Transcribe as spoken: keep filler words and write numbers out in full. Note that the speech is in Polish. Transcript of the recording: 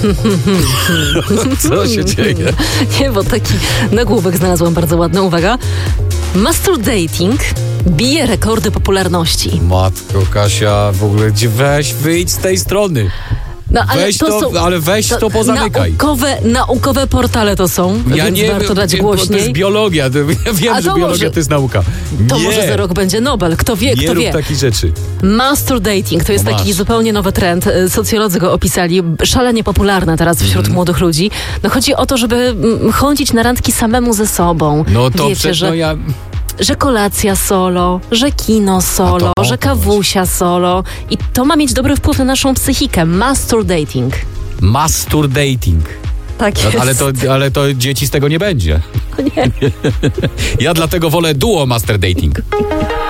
Co się dzieje? Nie, bo taki nagłówek znalazłam bardzo ładny. Uwaga. Masturdating bije rekordy popularności. Matko Kasia, w ogóle gdzie weź, wyjdź z tej strony. No, ale weź to, to, są, ale weź to, to pozamykaj. Naukowe, naukowe portale to są, Ja więc nie warto wiem, dać nie, głośniej. To jest biologia. Ja wiem, A że to biologia może- to jest nauka. To nie, może za rok będzie Nobel. Kto wie, nie kto rób wie. takich rzeczy. Masturdating to jest No taki masz. zupełnie nowy trend. Socjolodzy go opisali. Szalenie popularny teraz wśród Mhm. młodych ludzi. No chodzi o to, żeby mm, chodzić na randki samemu ze sobą. No to Wiecie, przecież, że... no ja... że kolacja solo, że kino solo, A to- że kawusia solo i to ma mieć dobry wpływ na naszą psychikę. Masturdating. Masturdating. Tak No, jest. ale, to, ale to dzieci z tego nie będzie. Nie. Ja dlatego wolę duo masterdating.